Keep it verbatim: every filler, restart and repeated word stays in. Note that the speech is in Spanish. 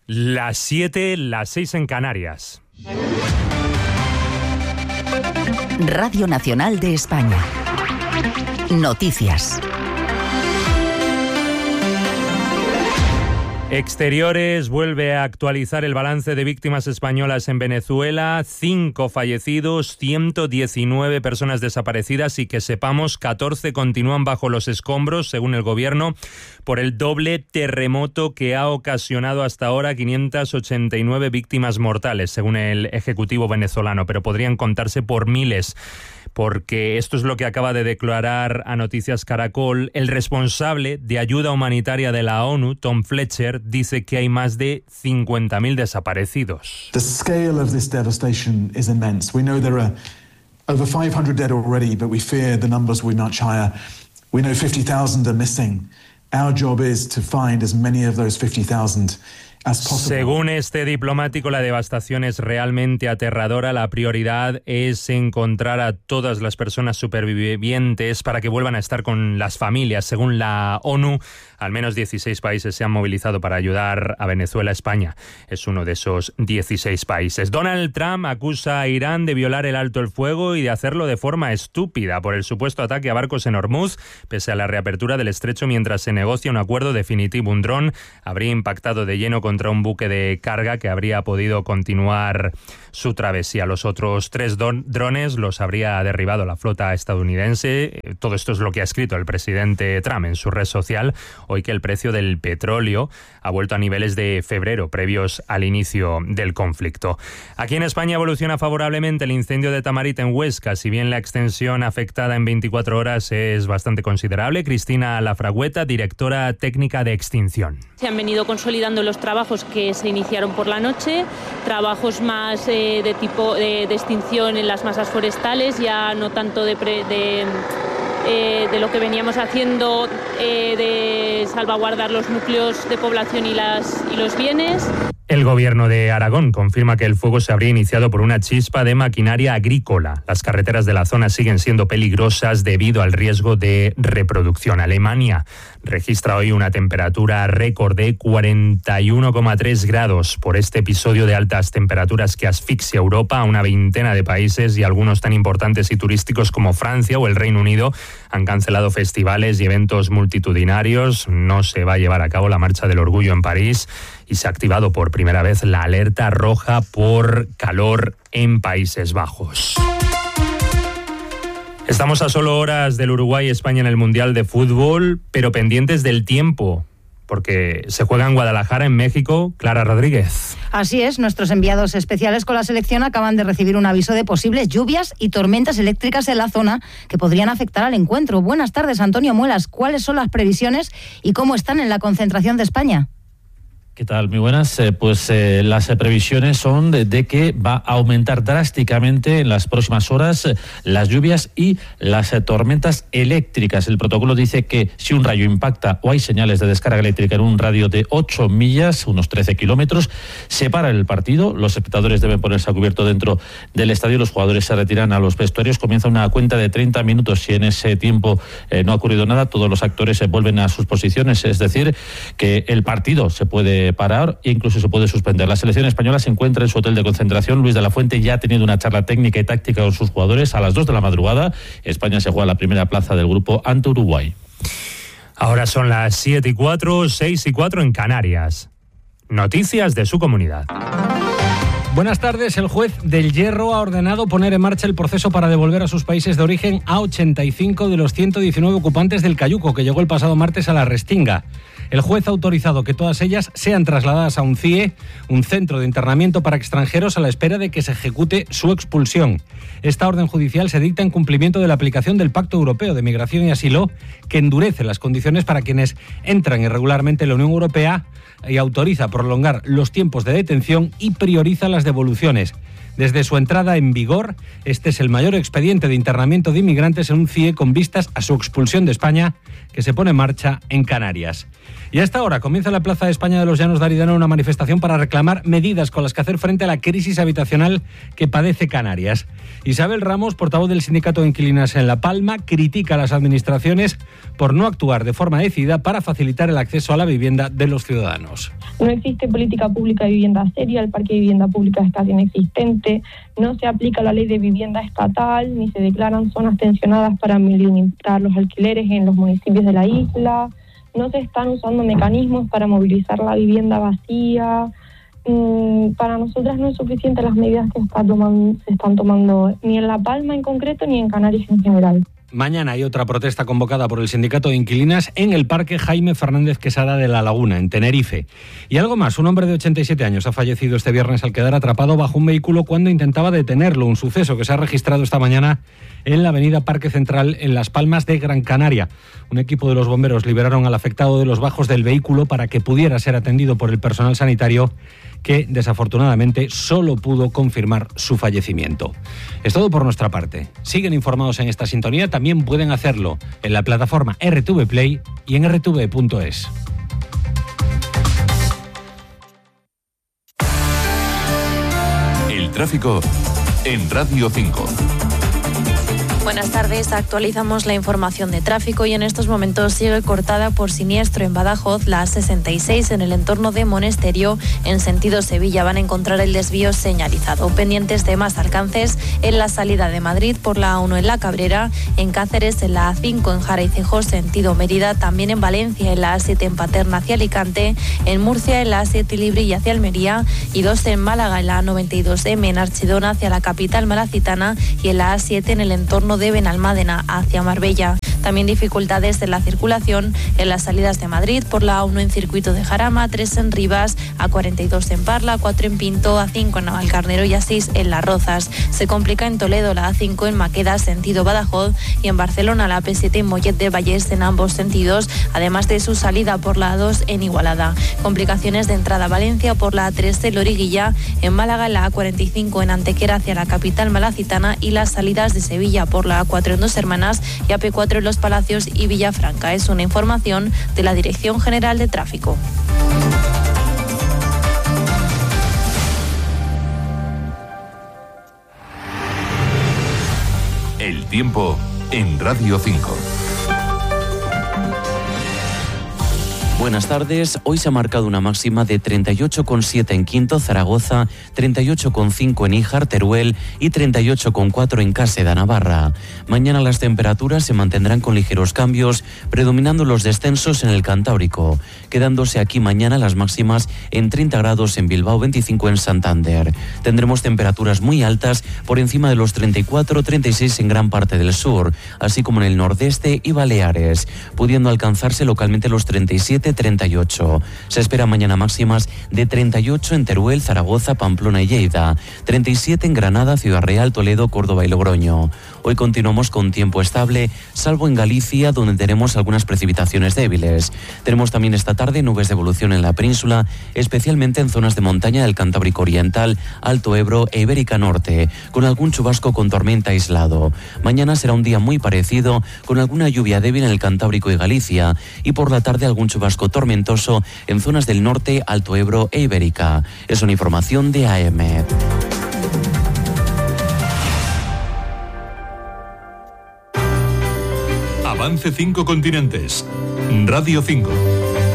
Las siete, las seis en Canarias. Radio Nacional de España. Noticias. Exteriores vuelve a actualizar el balance de víctimas españolas en Venezuela. Cinco fallecidos, ciento diecinueve personas desaparecidas y que sepamos, catorce continúan bajo los escombros, según el gobierno, por el doble terremoto que ha ocasionado hasta ahora quinientas ochenta y nueve víctimas mortales, según el Ejecutivo venezolano, pero podrían contarse por miles. Porque esto es lo que acaba de declarar a Noticias Caracol el responsable de ayuda humanitaria de la ONU, Tom Fletcher, dice que hay más de cincuenta mil desaparecidos. The scale of this devastation is immense. We know there are over five hundred dead already, but we fear the numbers will be much higher. We know fifty thousand are missing. Our job is to find as many of those fifty thousand. Según este diplomático, la devastación es realmente aterradora. La prioridad es encontrar a todas las personas supervivientes para que vuelvan a estar con las familias. Según la ONU, al menos dieciséis países se han movilizado para ayudar a Venezuela. España es uno de esos dieciséis países. Donald Trump acusa a Irán de violar el alto el fuego y de hacerlo de forma estúpida por el supuesto ataque a barcos en Hormuz, pese a la reapertura del estrecho mientras se negocia un acuerdo definitivo. Un dron habría impactado de lleno contra un buque de carga que habría podido continuar su travesía. Los otros tres don- drones los habría derribado la flota estadounidense. Todo esto es lo que ha escrito el presidente Trump en su red social, hoy que el precio del petróleo ha vuelto a niveles de febrero, previos al inicio del conflicto. Aquí en España evoluciona favorablemente el incendio de Tamarit en Huesca, si bien la extensión afectada en veinticuatro horas es bastante considerable. Cristina Lafragüeta, directora técnica de extinción. Se han venido consolidando los trabajos que se iniciaron por la noche, trabajos más eh, de tipo de, de extinción en las masas forestales, ya no tanto de, pre, de, eh, de lo que veníamos haciendo eh, de salvaguardar los núcleos de población y, las, y los bienes. El gobierno de Aragón confirma que el fuego se habría iniciado por una chispa de maquinaria agrícola. Las carreteras de la zona siguen siendo peligrosas debido al riesgo de reproducción. Alemania registra hoy una temperatura récord de cuarenta y uno coma tres grados por este episodio de altas temperaturas que asfixia a Europa. Una veintena de países y algunos tan importantes y turísticos como Francia o el Reino Unido han cancelado festivales y eventos multitudinarios. No se va a llevar a cabo la Marcha del Orgullo en París y se ha activado por primera vez la alerta roja por calor en Países Bajos. Estamos a solo horas del Uruguay y España en el Mundial de Fútbol, pero pendientes del tiempo, porque se juega en Guadalajara, en México. Clara Rodríguez. Así es, nuestros enviados especiales con la selección acaban de recibir un aviso de posibles lluvias y tormentas eléctricas en la zona que podrían afectar al encuentro. Buenas tardes, Antonio Muelas. ¿Cuáles son las previsiones y cómo están en la concentración de España? ¿Qué tal? Muy buenas. Eh, pues eh, las eh, previsiones son de, de que va a aumentar drásticamente en las próximas horas eh, las lluvias y las eh, tormentas eléctricas. El protocolo dice que si un rayo impacta o hay señales de descarga eléctrica en un radio de ocho millas, unos trece kilómetros, se para el partido. Los espectadores deben ponerse a cubierto dentro del estadio. Los jugadores se retiran a los vestuarios. Comienza una cuenta de treinta minutos. Si en ese tiempo eh, no ha ocurrido nada, todos los actores se vuelven a sus posiciones. Es decir, que el partido se puede parar e incluso se puede suspender. La selección española se encuentra en su hotel de concentración. Luis de la Fuente ya ha tenido una charla técnica y táctica con sus jugadores. A las dos de la madrugada, España se juega la primera plaza del grupo ante Uruguay. Ahora son las siete y cuatro, seis y cuatro en Canarias. Noticias de su comunidad. Buenas tardes. El juez del Hierro ha ordenado poner en marcha el proceso para devolver a sus países de origen a ochenta y cinco de los ciento diecinueve ocupantes del Cayuco, que llegó el pasado martes a la Restinga. El juez ha autorizado que todas ellas sean trasladadas a un C I E, un centro de internamiento para extranjeros, a la espera de que se ejecute su expulsión. Esta orden judicial se dicta en cumplimiento de la aplicación del Pacto Europeo de Migración y Asilo, que endurece las condiciones para quienes entran irregularmente en la Unión Europea y autoriza prolongar los tiempos de detención y prioriza las devoluciones. Desde su entrada en vigor, este es el mayor expediente de internamiento de inmigrantes en un C I E con vistas a su expulsión de España, que se pone en marcha en Canarias. Y a esta hora comienza en la Plaza de España de los Llanos de Aridane una manifestación para reclamar medidas con las que hacer frente a la crisis habitacional que padece Canarias. Isabel Ramos, portavoz del Sindicato de Inquilinas en La Palma, critica a las administraciones por no actuar de forma decidida para facilitar el acceso a la vivienda de los ciudadanos. Ciudadanos. No existe política pública de vivienda seria, el parque de vivienda pública es casi inexistente, no se aplica la ley de vivienda estatal, ni se declaran zonas tensionadas para limitar los alquileres en los municipios de la isla, no se están usando mecanismos para movilizar la vivienda vacía. Para nosotras no es suficiente las medidas que está tomando, se están tomando ni en La Palma en concreto ni en Canarias en general. Mañana hay otra protesta convocada por el Sindicato de Inquilinas en el Parque Jaime Fernández Quesada de La Laguna, en Tenerife. Y algo más, un hombre de ochenta y siete años ha fallecido este viernes al quedar atrapado bajo un vehículo cuando intentaba detenerlo, un suceso que se ha registrado esta mañana en la avenida Parque Central en Las Palmas de Gran Canaria. Un equipo de los bomberos liberaron al afectado de los bajos del vehículo para que pudiera ser atendido por el personal sanitario, que desafortunadamente solo pudo confirmar su fallecimiento. Es todo por nuestra parte. Siguen informados en esta sintonía, también pueden hacerlo en la plataforma R T V Play y en r t v punto es. El tráfico en Radio cinco. Buenas tardes, actualizamos la información de tráfico y en estos momentos sigue cortada por siniestro en Badajoz la A sesenta y seis en el entorno de Monesterio en sentido Sevilla. Van a encontrar el desvío señalizado. Pendientes de más alcances en la salida de Madrid por la A uno en La Cabrera, en Cáceres en la A cinco en Jara y Cejó sentido Mérida, también en Valencia en la A siete en Paterna hacia Alicante, en Murcia en la A siete Libri y hacia Almería y dos en Málaga en la A noventa y dos eme en Archidona hacia la capital malacitana y en la A siete en el entorno de Benalmádena hacia Marbella. También dificultades en la circulación en las salidas de Madrid por la A uno en Circuito de Jarama, tres en Rivas, A cuarenta y dos en Parla, cuatro en Pinto, A cinco en Navalcarnero y A seis en Las Rozas. Se complica en Toledo la A cinco en Maqueda, sentido Badajoz, y en Barcelona la P siete en Mollet de Vallés en ambos sentidos, además de su salida por la A dos en Igualada. Complicaciones de entrada a Valencia por la A tres en Loriguilla, en Málaga la A cuarenta y cinco en Antequera hacia la capital malacitana y las salidas de Sevilla por la A cuatro en Dos Hermanas y A P cuatro en Los Palacios y Villafranca. Es una información de la Dirección General de Tráfico. El tiempo en Radio cinco. Buenas tardes. Hoy se ha marcado una máxima de treinta y ocho coma siete en Quinto, Zaragoza, treinta y ocho coma cinco en Híjar, Teruel y treinta y ocho coma cuatro en Cáseda, Navarra. Mañana las temperaturas se mantendrán con ligeros cambios, predominando los descensos en el Cantábrico, quedándose aquí mañana las máximas en treinta grados en Bilbao, veinticinco en Santander. Tendremos temperaturas muy altas por encima de los treinta y cuatro, treinta y seis en gran parte del sur, así como en el nordeste y Baleares, pudiendo alcanzarse localmente los treinta y siete, treinta y ocho. Se espera mañana máximas de treinta y ocho en Teruel, Zaragoza, Pamplona y Lleida, treinta y siete en Granada, Ciudad Real, Toledo, Córdoba y Logroño. Hoy continuamos con tiempo estable, salvo en Galicia, donde tenemos algunas precipitaciones débiles. Tenemos también esta tarde nubes de evolución en la península, especialmente en zonas de montaña del Cantábrico Oriental, Alto Ebro e Ibérica Norte, con algún chubasco con tormenta aislado. Mañana será un día muy parecido, con alguna lluvia débil en el Cantábrico y Galicia, y por la tarde algún chubasco tormentoso en zonas del norte, Alto Ebro e Ibérica. Es una información de A M. Avance cinco continentes. Radio cinco.